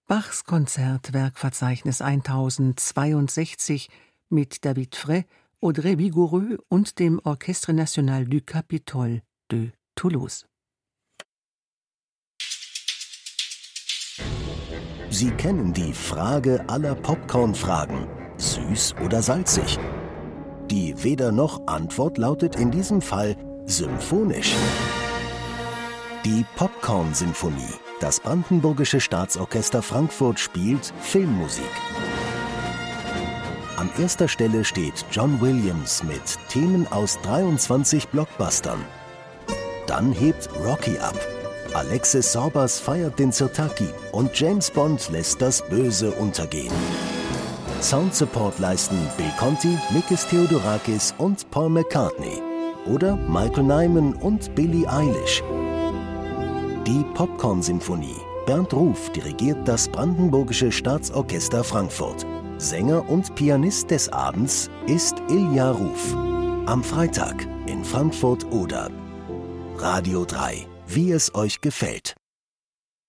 Bachs Konzertwerkverzeichnis 1062 mit David Frey, Audrey Vigoureux und dem Orchestre National du Capitole de Toulouse. Sie kennen die Frage aller Popcorn-Fragen: süß oder salzig? Die Weder-noch-Antwort lautet in diesem Fall symphonisch. Die Popcorn-Sinfonie. Das Brandenburgische Staatsorchester Frankfurt spielt Filmmusik. An erster Stelle steht John Williams mit Themen aus 23 Blockbustern. Dann hebt Rocky ab. Alexis Sorbas feiert den Sirtaki und James Bond lässt das Böse untergehen. Soundsupport leisten Bill Conti, Mikis Theodorakis und Paul McCartney. Oder Michael Nyman und Billie Eilish. Die Popcorn-Sinfonie. Bernd Ruf dirigiert das Brandenburgische Staatsorchester Frankfurt. Sänger und Pianist des Abends ist Ilja Ruf. Am Freitag in Frankfurt-Oder. Radio 3, wie es euch gefällt.